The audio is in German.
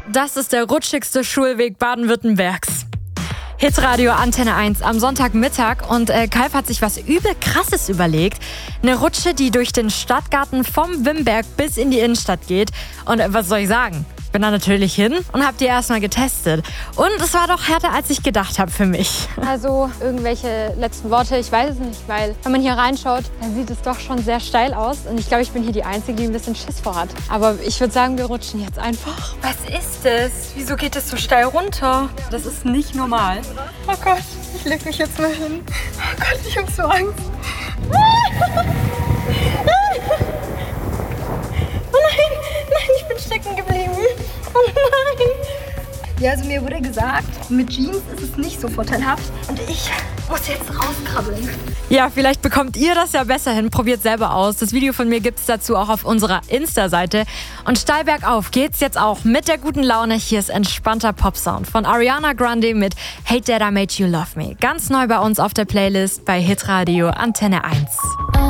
Das ist der rutschigste Schulweg Baden-Württembergs. Hitradio Antenne 1 am Sonntagmittag und Kalf hat sich was übel Krasses überlegt. Eine Rutsche, die durch den Stadtgarten vom Wimberg bis in die Innenstadt geht. Und was soll ich sagen? Ich bin da natürlich hin und habe die erstmal getestet. Und es war doch härter, als ich gedacht habe für mich. Also irgendwelche letzten Worte, ich weiß es nicht, weil wenn man hier reinschaut, dann sieht es doch schon sehr steil aus. Und ich glaube, ich bin hier die Einzige, die ein bisschen Schiss vor hat. Aber ich würde sagen, wir rutschen jetzt einfach. Was ist das? Wieso geht es so steil runter? Das ist nicht normal. Oh Gott, ich leg mich jetzt mal hin. Oh Gott, ich hab so Angst. Ich bin stecken geblieben. Oh nein. Ja, also mir wurde gesagt, mit Jeans ist es nicht so vorteilhaft. Und ich muss jetzt rauskrabbeln. Ja, vielleicht bekommt ihr das ja besser hin. Probiert selber aus. Das Video von mir gibt's dazu auch auf unserer Insta-Seite. Und steil bergauf geht's jetzt auch mit der guten Laune. Hier ist entspannter Pop-Sound von Ariana Grande mit Hate That I Made You Love Me. Ganz neu bei uns auf der Playlist bei Hitradio Antenne 1.